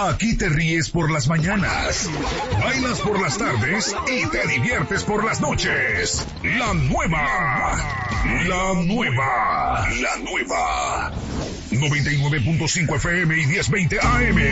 Aquí te ríes por las mañanas, bailas por las tardes y te diviertes por las noches. La nueva 99.5 FM y 1020 AM.